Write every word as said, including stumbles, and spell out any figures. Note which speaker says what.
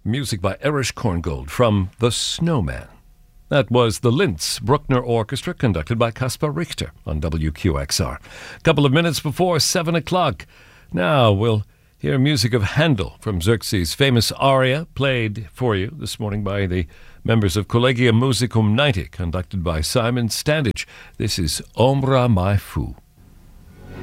Speaker 1: Music by Erich Korngold from The Snowman. That was the Linz Bruckner Orchestra, conducted by Kaspar Richter on W Q X R. A couple of minutes before seven o'clock. Now we'll hear music of Handel from Xerxes' famous aria, played for you this morning by the members of Collegium Musicum ninety, conducted by Simon Standage. This is Ombra Mai Fu.